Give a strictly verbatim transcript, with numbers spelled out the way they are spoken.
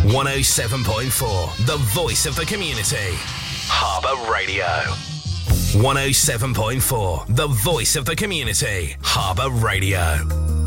one oh seven point four, the voice of the community. Harbour Radio. one oh seven point four, the voice of the community. Harbour Radio.